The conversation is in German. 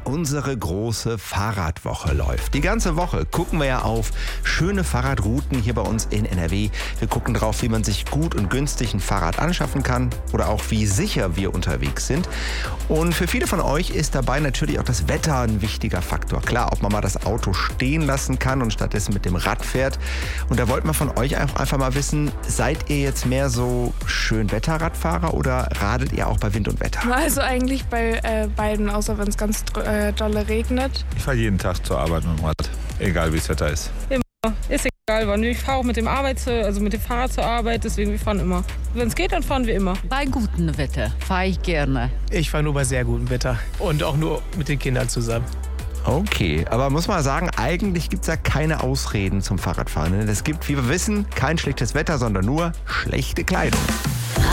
Unsere große Fahrradwoche läuft. Die ganze Woche gucken wir ja auf schöne Fahrradrouten hier bei uns in NRW. Wir gucken drauf, wie man sich gut und günstig ein Fahrrad anschaffen kann oder auch wie sicher wir unterwegs sind. Und für viele von euch ist dabei natürlich auch das Wetter ein wichtiger Faktor. Klar, ob man mal das Auto stehen lassen kann und stattdessen mit dem Rad fährt. Und da wollten wir von euch einfach mal wissen, seid ihr jetzt mehr so Schönwetterradfahrer oder radelt ihr auch bei Wind und Wetter? Also eigentlich bei beiden, außer wenn es ganz dolle regnet. Ich fahre jeden Tag zur Arbeit mit dem Rad, egal wie das Wetter ist. Immer. Ist egal wann. Ich fahre auch mit dem mit dem Fahrrad zur Arbeit, deswegen wir fahren immer. Wenn es geht, dann fahren wir immer. Bei gutem Wetter fahre ich gerne. Ich fahre nur bei sehr gutem Wetter und auch nur mit den Kindern zusammen. Okay, aber muss man sagen, eigentlich gibt es ja keine Ausreden zum Fahrradfahren. Es gibt, wie wir wissen, kein schlechtes Wetter, sondern nur schlechte Kleidung.